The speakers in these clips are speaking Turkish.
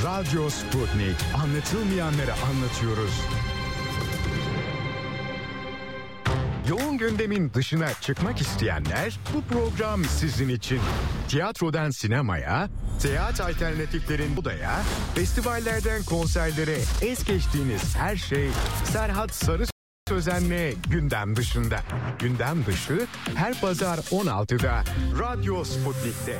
Radyo Sputnik. Anlatılmayanları anlatıyoruz. Yoğun gündemin dışına çıkmak isteyenler, bu program sizin için. Tiyatrodan sinemaya, seyahat alternatiflerin odaya, festivallerden konserlere es geçtiğiniz her şey Serhat Sarı Sözen'le gündem dışında. Gündem dışı her pazar 16'da Radyo Sputnik'te.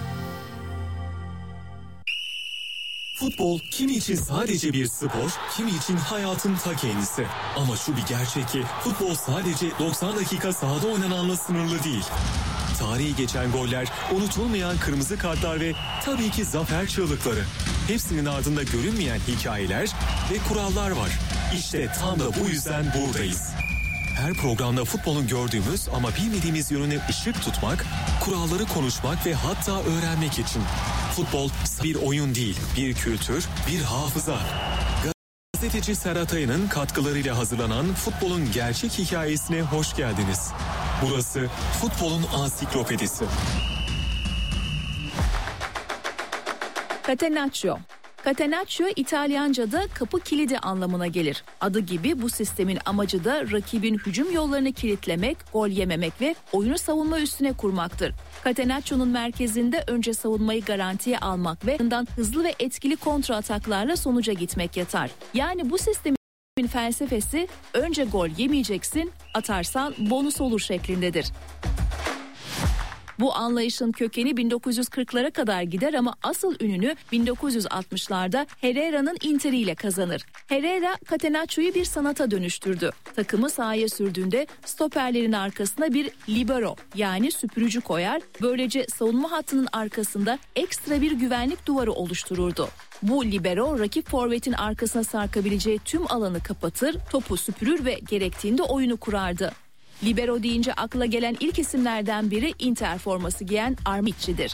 Futbol kimi için sadece bir spor, kimi için hayatın ta kendisi. Ama şu bir gerçek ki futbol sadece 90 dakika sahada oynananla sınırlı değil. Tarihi geçen goller, unutulmayan kırmızı kartlar ve tabii ki zafer çığlıkları. Hepsinin ardında görünmeyen hikayeler ve kurallar var. İşte tam da bu yüzden buradayız. Her programda futbolun gördüğümüz ama bilmediğimiz yönüne ışık tutmak, kuralları konuşmak ve hatta öğrenmek için. Futbol bir oyun değil, bir kültür, bir hafıza. Gazeteci Serhat Aya'nın katkılarıyla hazırlanan futbolun gerçek hikayesine hoş geldiniz. Burası futbolun ansiklopedisi. Catenaccio. Catenaccio İtalyanca'da kapı kilidi anlamına gelir. Adı gibi bu sistemin amacı da rakibin hücum yollarını kilitlemek, gol yememek ve oyunu savunma üstüne kurmaktır. Catenaccio'nun merkezinde önce savunmayı garantiye almak ve ardından hızlı ve etkili kontra ataklarla sonuca gitmek yatar. Yani bu sistemin felsefesi önce gol yemeyeceksin, atarsan bonus olur şeklindedir. Bu anlayışın kökeni 1940'lara kadar gider ama asıl ününü 1960'larda Herrera'nın Inter'i ile kazanır. Herrera, Catenaccio'yu bir sanata dönüştürdü. Takımı sahaya sürdüğünde stoperlerin arkasına bir libero yani süpürücü koyar. Böylece savunma hattının arkasında ekstra bir güvenlik duvarı oluştururdu. Bu libero rakip forvetin arkasına sarkabileceği tüm alanı kapatır, topu süpürür ve gerektiğinde oyunu kurardı. Libero deyince akla gelen ilk isimlerden biri Inter forması giyen Armicci'dir.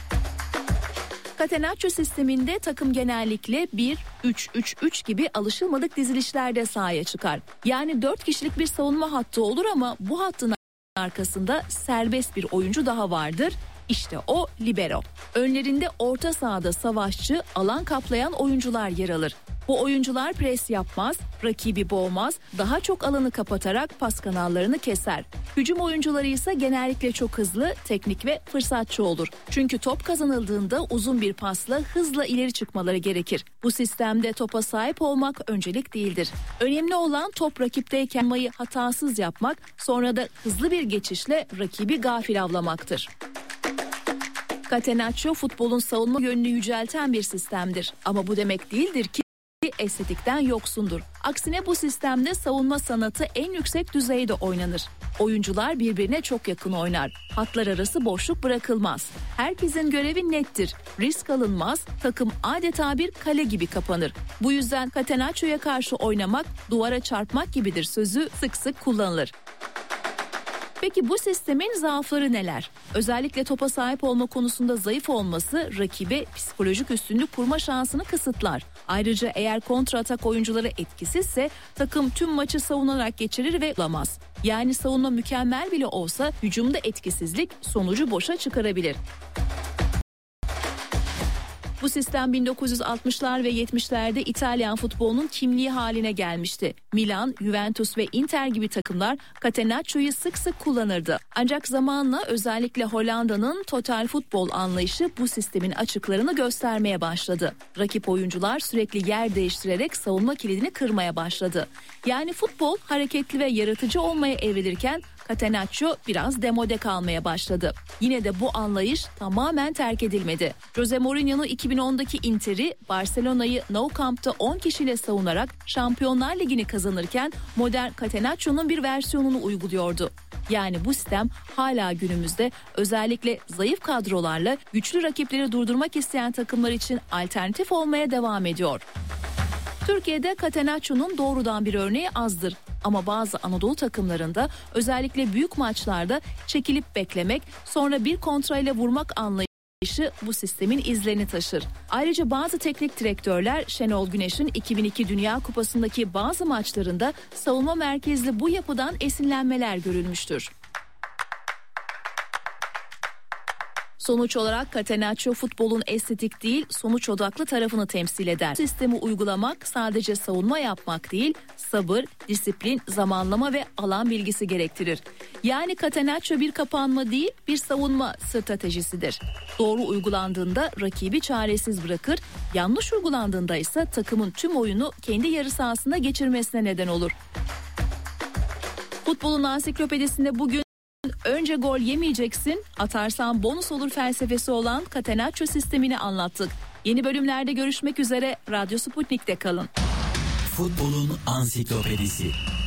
Catenaccio sisteminde takım genellikle 1-3-3-3 gibi alışılmadık dizilişlerde sahaya çıkar. Yani 4 kişilik bir savunma hattı olur ama bu hattın arkasında serbest bir oyuncu daha vardır. İşte o libero. Önlerinde orta sahada savaşçı, alan kaplayan oyuncular yer alır. Bu oyuncular pres yapmaz, rakibi boğmaz, daha çok alanı kapatarak pas kanallarını keser. Hücum oyuncuları ise genellikle çok hızlı, teknik ve fırsatçı olur. Çünkü top kazanıldığında uzun bir pasla hızla ileri çıkmaları gerekir. Bu sistemde topa sahip olmak öncelik değildir. Önemli olan top rakipteyken mayı hatasız yapmak, sonra da hızlı bir geçişle rakibi gafil avlamaktır. Catenaccio futbolun savunma yönünü yücelten bir sistemdir. Ama bu demek değildir ki estetikten yoksundur. Aksine bu sistemde savunma sanatı en yüksek düzeyde oynanır. Oyuncular birbirine çok yakın oynar. Hatlar arası boşluk bırakılmaz. Herkesin görevi nettir. Risk alınmaz. Takım adeta bir kale gibi kapanır. Bu yüzden Catenaccio'ya karşı oynamak duvara çarpmak gibidir sözü sık sık kullanılır. Peki bu sistemin zaafları neler? Özellikle topa sahip olma konusunda zayıf olması rakibe psikolojik üstünlük kurma şansını kısıtlar. Ayrıca eğer kontratak oyuncuları etkisizse takım tüm maçı savunarak geçirir ve bulamaz. Yani savunma mükemmel bile olsa hücumda etkisizlik sonucu boşa çıkarabilir. Bu sistem 1960'lar ve 70'lerde İtalyan futbolunun kimliği haline gelmişti. Milan, Juventus ve Inter gibi takımlar Catenaccio'yu sık sık kullanırdı. Ancak zamanla özellikle Hollanda'nın total futbol anlayışı bu sistemin açıklarını göstermeye başladı. Rakip oyuncular sürekli yer değiştirerek savunma kilidini kırmaya başladı. Yani futbol hareketli ve yaratıcı olmaya evrilirken Catenaccio biraz demode kalmaya başladı. Yine de bu anlayış tamamen terk edilmedi. Jose Mourinho'nun 2010'daki Inter'i Barcelona'yı Nou Camp'ta 10 kişiyle savunarak Şampiyonlar Ligi'ni kazanırken modern Catenaccio'nun bir versiyonunu uyguluyordu. Yani bu sistem hala günümüzde özellikle zayıf kadrolarla güçlü rakipleri durdurmak isteyen takımlar için alternatif olmaya devam ediyor. Türkiye'de Catenaccio'nun doğrudan bir örneği azdır. Ama bazı Anadolu takımlarında özellikle büyük maçlarda çekilip beklemek, sonra bir kontrayla vurmak anlayışı bu sistemin izlerini taşır. Ayrıca bazı teknik direktörler Şenol Güneş'in 2002 Dünya Kupası'ndaki bazı maçlarında savunma merkezli bu yapıdan esinlenmeler görülmüştür. Sonuç olarak Catenaccio futbolun estetik değil, sonuç odaklı tarafını temsil eder. Sistemi uygulamak sadece savunma yapmak değil, sabır, disiplin, zamanlama ve alan bilgisi gerektirir. Yani Catenaccio bir kapanma değil, bir savunma stratejisidir. Doğru uygulandığında rakibi çaresiz bırakır, yanlış uygulandığında ise takımın tüm oyunu kendi yarı sahasına geçirmesine neden olur. Futbolun ansiklopedisinde bugün önce gol yemeyeceksin, atarsan bonus olur felsefesi olan Catenaccio sistemini anlattık. Yeni bölümlerde görüşmek üzere, Radyo Sputnik'te kalın. Futbolun ansiklopedisi.